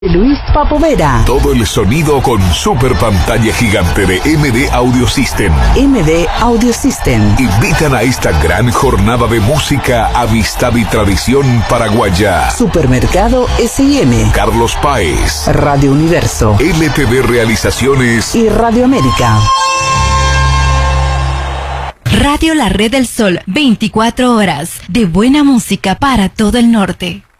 Luis Papovera. Todo el sonido con super pantalla gigante de MD Audio System. MD Audio System. Invitan a esta gran jornada de música, amistad y tradición paraguaya. Supermercado S&M. Carlos Páez. Radio Universo. LTV Realizaciones. Y Radio América. Radio La Red del Sol, 24 horas de buena música para todo el norte.